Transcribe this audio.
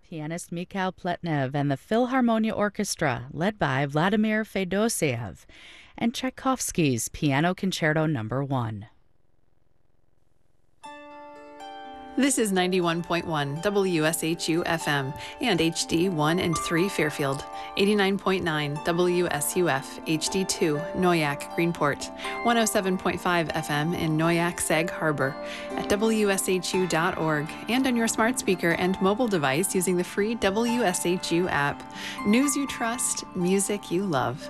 pianist Mikhail Pletnev and the Philharmonia Orchestra, led by Vladimir Fedosiev, and Tchaikovsky's Piano Concerto No. 1. This is 91.1 WSHU FM and HD 1 and 3 Fairfield, 89.9 WSUF HD 2 Noyak Greenport, 107.5 FM in Noyak Sag Harbor, at WSHU.org, and on your smart speaker and mobile device using the free WSHU app. News you trust, music you love.